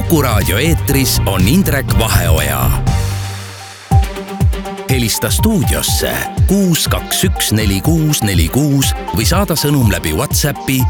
Kuku raadio eetris on Indrek Vaheoja. Helista stuudiosse 6214646 või saada sõnum läbi WhatsAppi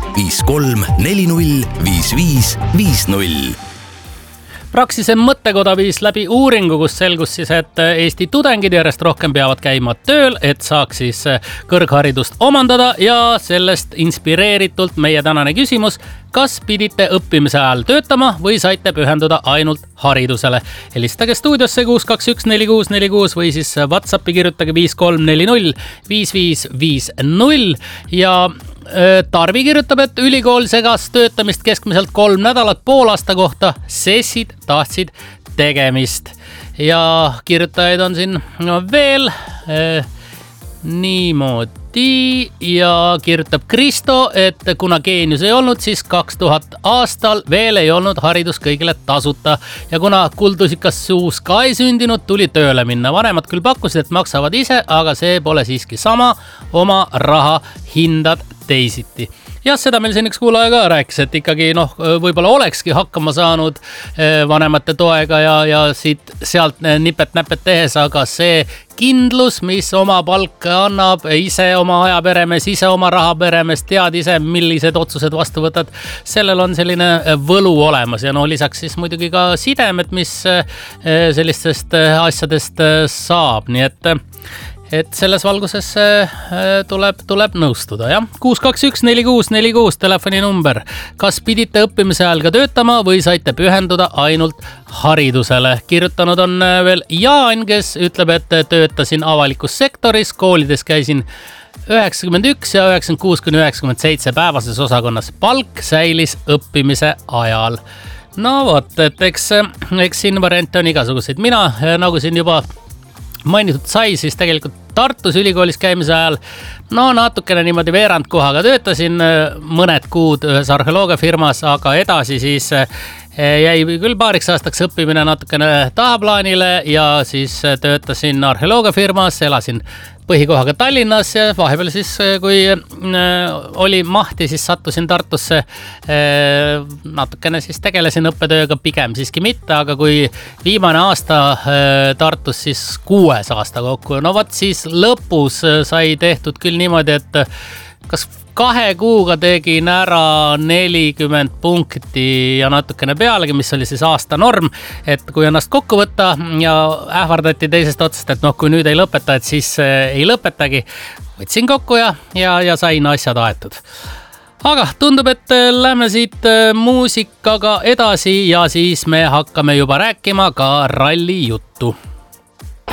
53405550. Praxise mõttekoda viis läbi uuringu, kus selgus siis, et Eesti tudengid järjest rohkem peavad käima tööl, et saaks siis kõrgharidust omandada ja sellest inspireeritult meie tänane küsimus, kas pidite õppimise ajal töötama või saite pühenduda ainult haridusele? Helistage stuudiosse 6214646 või siis WhatsAppi kirjutage 53405550 ja Tarvi kirjutab, et ülikool segas töötamist keskmiselt 3 nädalat poolaasta kohta, sessid tahtsid tegemist. Ja kirjutajaid on siin veel niimoodi ja kirjutab Kristo, et kuna geenius ei olnud, siis 2000 aastal veel ei olnud haridus kõigile tasuta ja kuna kuldusikas suus ka ei sündinud, tuli tööle minna. Vanemad küll pakkusid, et maksavad ise, aga see pole siiski sama, oma raha hindad teisiti. Ja seda meil siin üks kuulaja ka rääkis, et ikkagi võib-olla olekski hakkama saanud vanemate toega ja sealt nipet-näpet tehes, aga see kindlus, mis oma palka annab, ise oma aja peremees, ise oma raha peremees, tead ise, millised otsused vastu võtad, sellel on selline võlu olemas ja lisaks siis muidugi ka sidemed, mis sellistest asjadest saab, nii et selles valguses tuleb nõustuda, jah. 6214646 telefoninumber. Kas pidite õppimise ajal ka töötama või saite pühenduda ainult haridusele? Kirjutanud on veel Jaan, kes ütleb, et töötasin avalikus sektoris, koolides käisin 91 ja 96-97 päevases osakonnas. Palk säilis õppimise ajal. No vot, et eks siin variante on igasuguseid. Mina, nagu siin juba mainitud sai, siis tegelikult Tartus ülikoolis käimise ajal natukene niimoodi veerandkohaga töötasin mõned kuud ühes arheoloogiafirmas, aga edasi siis jäi küll paariks aastaks õppimine natukene tahaplaanile ja siis töötasin arheoloogiafirmas, elasin põhikohaga Tallinnas ja vahepeal siis, kui oli mahti, siis sattusin Tartusse. Natukene siis tegelesin õppetööga, pigem siiski mitte, aga kui viimane aasta Tartus siis 6 aasta kokku, võt siis lõpus sai tehtud küll niimoodi, et kas 2 kuuga tegin ära 40 punkti ja natukene pealegi, mis oli siis aasta norm, et kui ennast kokku võtta ja ähvardati teisest otsast, et kui nüüd ei lõpeta, et siis ei lõpetagi. Võtsin kokku ja sain asjad aetud. Aga tundub, et lähme siit muusikaga edasi ja siis me hakkame juba rääkima ka ralli juttu.